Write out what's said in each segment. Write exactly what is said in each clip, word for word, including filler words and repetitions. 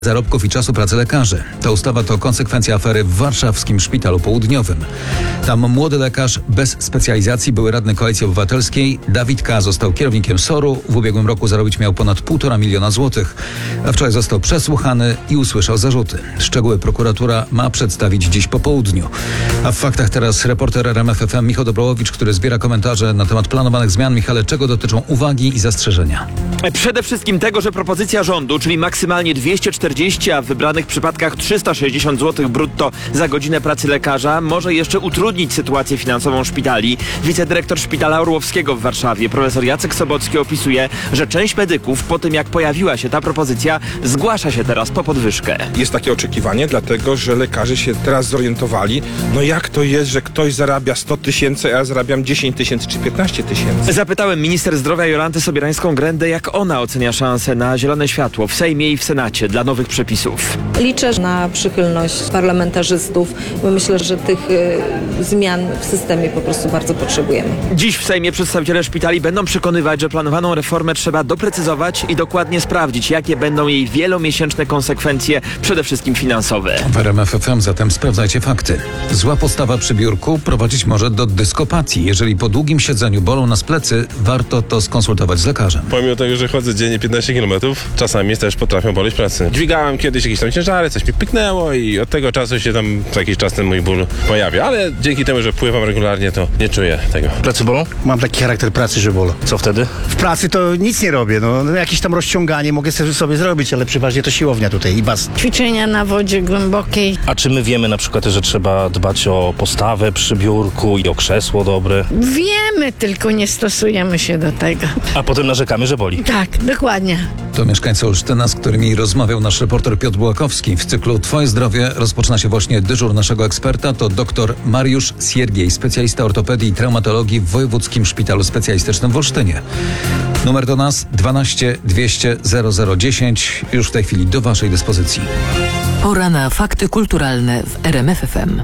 zarobków i czasu pracy lekarzy. Ta ustawa to konsekwencja afery w warszawskim Szpitalu Południowym. Tam młody lekarz bez specjalizacji, były radny Koalicji Obywatelskiej, Dawid K. został kierownikiem soru. W ubiegłym roku zarobić miał ponad półtora miliona złotych. A wczoraj został przesłuchany i usłyszał zarzuty. Szczegóły prokuratura ma przedstawić dziś po południu. A w faktach teraz reporter R M F F M Michał Dobrołowicz, który zbiera komentarze na temat planowanych zmian. Michale, czego dotyczą uwagi i zastrzeżenia? Przede wszystkim tego, że propozycja rządu, czyli maksymalnie dwieście czterdzieści, a w wybranych przypadkach trzysta sześćdziesiąt złotych brutto za godzinę pracy lekarza, może jeszcze utrudnić sytuację finansową szpitali. Wicedyrektor Szpitala Orłowskiego w Warszawie, profesor Jacek Sobocki, opisuje, że część medyków po tym, jak pojawiła się ta propozycja, zgłasza się teraz po podwyżkę. Jest takie oczekiwanie, dlatego że lekarze się teraz zorientowali, no jak to jest, że ktoś zarabia sto tysięcy, a ja zarabiam dziesięć tysięcy czy piętnaście tysięcy. Zapytałem minister zdrowia Jolantę Sobierańską-Grędę, jak ona ocenia szansę na zielone światło w Sejmie i w Senacie dla nowych przepisów. Liczę na przychylność parlamentarzystów, bo myślę, że tych y, zmian w systemie po prostu bardzo potrzebujemy. Dziś w Sejmie przedstawiciele szpitali będą przekonywać, że planowaną reformę trzeba doprecyzować i dokładnie sprawdzić, jakie będą jej wielomiesięczne konsekwencje, przede wszystkim finansowe. W R M F F M zatem sprawdzajcie fakty. Zła postawa przy biurku prowadzić może do dyskopatii. Jeżeli po długim siedzeniu bolą nas plecy, warto to skonsultować z lekarzem. Pomimo tego, że chodzę dziennie piętnaście kilometrów, czasami też potrafią boleć plecy. Dźwigałem kiedyś jakieś tam ciężary, coś mi pyknęło i od tego czasu się tam co jakiś czas ten mój ból pojawia, ale dzięki temu, że pływam regularnie, to nie czuję tego. Plecy bolą? Mam taki charakter pracy, że bolą. Co wtedy? W pracy to nic nie robię, no, no jakieś tam rozciąganie mogę sobie, sobie zrobić, ale przeważnie to siłownia tutaj i bas. Ćwiczenia na wodzie głębokiej. A czy my wiemy na przykład, że trzeba dbać o postawę przy biurku i o krzesło dobre? Wiemy, tylko nie stosujemy się do tego. A potem narzekamy, że boli. Tak, dokładnie. To mieszkańcy Olsztyna, z którymi rozmawiał nasz reporter Piotr Bułakowski. W cyklu Twoje zdrowie rozpoczyna się właśnie dyżur naszego eksperta. To dr Mariusz Siergiej, specjalista ortopedii i traumatologii w Wojewódzkim Szpitalu Specjalistycznym w Olsztynie. Numer do nas dwanaście dwieście zero zero dziesięć. Już w tej chwili do Waszej dyspozycji. Pora na fakty kulturalne w R M F F M.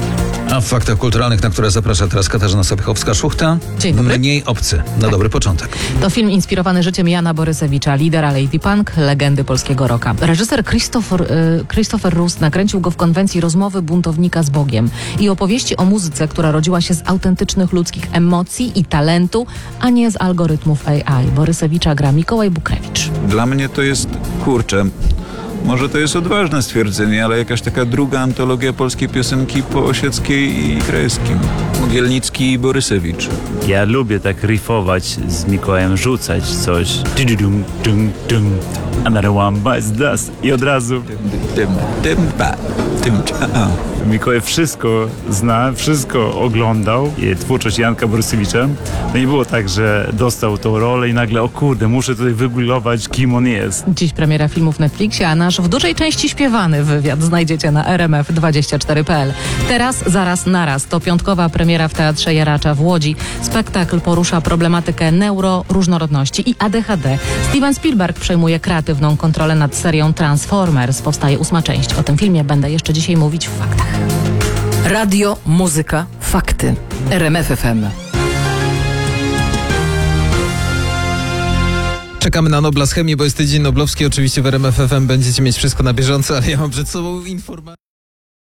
A w faktach kulturalnych, na które zaprasza teraz Katarzyna Sobiechowska-Szuchta, Dzień dobry. Mniej obcy. Na dobry początek. To film inspirowany życiem Jana Borysewicza, lidera Lady Punk, legendy polskiego rocka. Reżyser Christopher, y, Christopher Rust nakręcił go w konwencji rozmowy buntownika z Bogiem i opowieści o muzyce, która rodziła się z autentycznych ludzkich emocji i talentu, a nie z algorytmów A I. Borysewicza gra Mikołaj Bukrewicz. Dla mnie to jest, kurczę, może to jest odważne stwierdzenie, ale jakaś taka druga antologia polskiej piosenki po Osieckiej i Krajewskim. Mogielnicki i Borysewicz. Ja lubię tak riffować z Mikołajem, rzucać coś. Dum, dum, dum. Another one bites dust. I od razu... Tym, tym, tym, Mikołaj wszystko zna, wszystko oglądał. I twórczość Janka Borysewicza. No i było tak, że dostał tą rolę i nagle, o kurde, muszę tutaj wygooglować, kim on jest. Dziś premiera filmu w Netflixie, a nasz w dużej części śpiewany wywiad znajdziecie na r m f dwadzieścia cztery kropka p l. Teraz, zaraz, naraz. To piątkowa premiera w Teatrze Jaracza w Łodzi. Spektakl porusza problematykę neuroróżnorodności i A D H D. Steven Spielberg przejmuje kreatywną kontrolę nad serią Transformers. Powstaje ósma część. O tym filmie będę jeszcze dzisiaj mówić w faktach. Radio, muzyka, fakty. R M F F M. Czekamy na Nobla z chemii, bo jest tydzień noblowski. Oczywiście w R M F F M będziecie mieć wszystko na bieżąco, ale ja mam przed sobą informację.